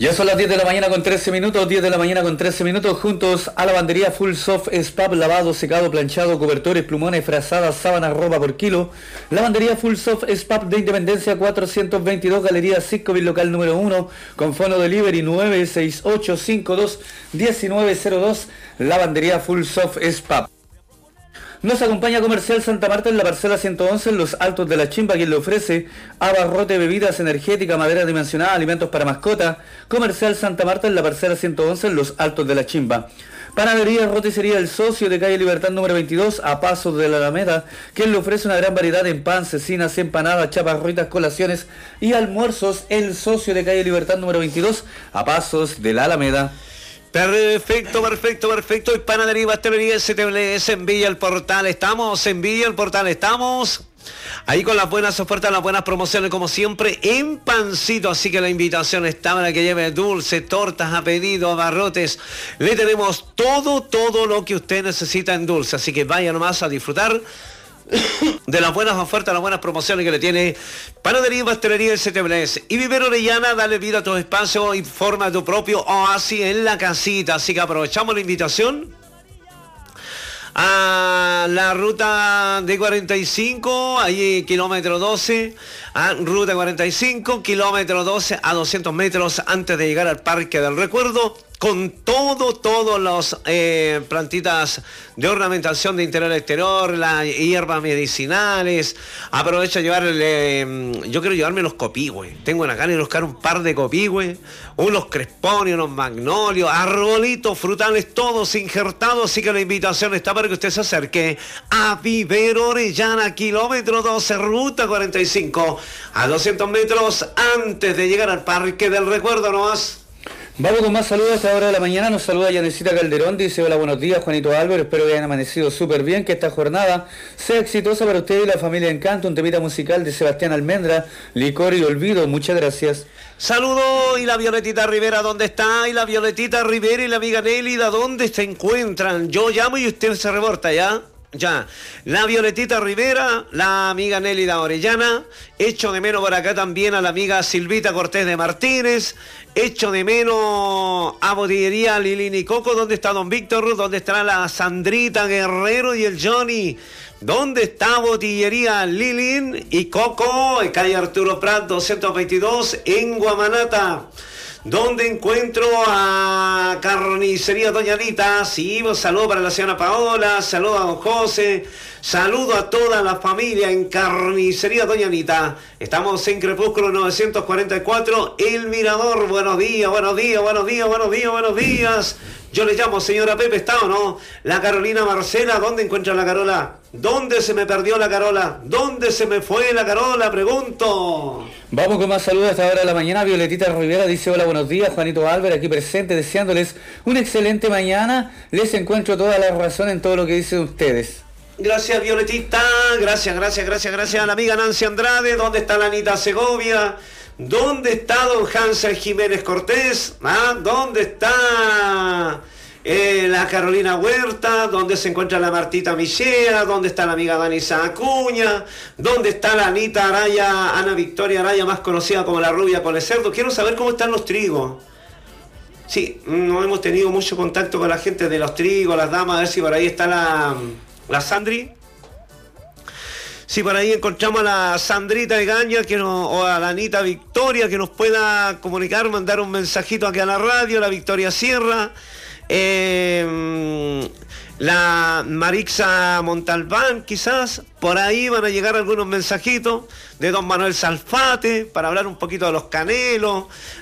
Ya son las 10 de la mañana con 13 minutos, 10 de la mañana con 13 minutos, juntos a lavandería Full Soft Spap, lavado, secado, planchado, cobertores, plumones, frazadas, sábanas, ropa por kilo. Lavandería Full Soft Spap de Independencia 422, Galería Sitcovil, local número 1, con fono delivery 968521902, lavandería Full Soft Spap. Nos acompaña Comercial Santa Marta en la parcela 111 en los Altos de la Chimba, quien le ofrece abarrote, bebidas energéticas, madera dimensionada, alimentos para mascota. Comercial Santa Marta en la parcela 111 en los Altos de la Chimba. Panadería Roticería El Socio de calle Libertad número 22 a pasos de la Alameda, quien le ofrece una gran variedad en pan, cecinas, empanadas, chapas, ruitas, colaciones y almuerzos. El Socio de calle Libertad número 22 a pasos de la Alameda. Perfecto. Y Panadería y Pastelería STBLS en Villa El Portal. Estamos en Villa El Portal, estamos ahí con las buenas ofertas, las buenas promociones, como siempre, en Pancito. Así que la invitación está para que lleve dulces, tortas a pedido, abarrotes. Le tenemos todo lo que usted necesita en dulce. Así que vaya nomás a disfrutar de las buenas ofertas, las buenas promociones que le tiene Panadería y Pastelería STBLS. Y Vivero Orellana, dale vida a tu espacio y forma tu propio oasis en la casita. Así que aprovechamos la invitación a la ruta de 45, ahí kilómetro 12, a ruta 45, kilómetro 12, a 200 metros antes de llegar al Parque del Recuerdo, con todos los plantitas de ornamentación de interior y exterior, las hierbas medicinales. Aprovecha a llevarle, yo quiero llevarme los copihue. Tengo una gana de buscar un par de copihue, unos crespones, unos magnolios, arbolitos frutales, todos injertados. Así que la invitación está para que usted se acerque a Vivero Orellana, kilómetro 12, ruta 45, a 200 metros antes de llegar al Parque del Recuerdo nomás. Vamos con más saludos a esta hora de la mañana. Nos saluda Yanecita Calderón, dice: hola, buenos días, Juanito Álvaro, espero que hayan amanecido súper bien, que esta jornada sea exitosa para usted y la familia Encanto. Un temita musical de Sebastián Almendra, Licor y Olvido. Muchas gracias. Saludos. Y la Violetita Rivera, ¿dónde está? Y la Violetita Rivera y la amiga Nélida, ¿dónde se encuentran? Yo llamo y usted se reporta, ¿ya? Ya, la Violetita Rivera, la amiga Nélida Orellana, echo de menos por acá también a la amiga Silvita Cortés de Martínez, echo de menos a Botillería Lilín y Coco. ¿Dónde está don Víctor? ¿Dónde está la Sandrita Guerrero y el Johnny? ¿Dónde está Botillería Lilín y Coco? En calle Arturo Prat 222 en Guamanata. ¿Dónde encuentro a Carnicería Doña Anita? Sí, un saludo para la señora Paola, saludo a don José, saludo a toda la familia en Carnicería Doña Anita. Estamos en Crepúsculo 944, El Mirador. Buenos días. Yo le llamo señora Pepe, ¿está o no? La Carolina Marcela, ¿dónde encuentra la Carola? ¿Dónde se me perdió la Carola? ¿Dónde se me fue la Carola? Pregunto. Vamos con más saludos a esta hora de la mañana. Violetita Rivera dice: hola, buenos días, Juanito Álvarez, aquí presente, deseándoles una excelente mañana. Les encuentro toda la razón en todo lo que dicen ustedes. Gracias, Violetita. Gracias a la amiga Nancy Andrade. ¿Dónde está la Anita Segovia? ¿Dónde está don Hansel Jiménez Cortés? ¿Dónde está la Carolina Huerta? ¿Dónde se encuentra la Martita Michea? ¿Dónde está la amiga Danisa Acuña? ¿Dónde está la Anita Araya, Ana Victoria Araya, más conocida como la Rubia Colecerdo? Quiero saber cómo están los trigos. Sí, no hemos tenido mucho contacto con la gente de los trigos, las damas, a ver si por ahí está la Sandri. Si por ahí encontramos a la Sandrita Egaña o a la Anita Victoria, que nos pueda comunicar, mandar un mensajito aquí a la radio, la Victoria Sierra, la Marixa Montalbán, quizás, por ahí van a llegar algunos mensajitos de don Manuel Salfate, para hablar un poquito de los Canelos,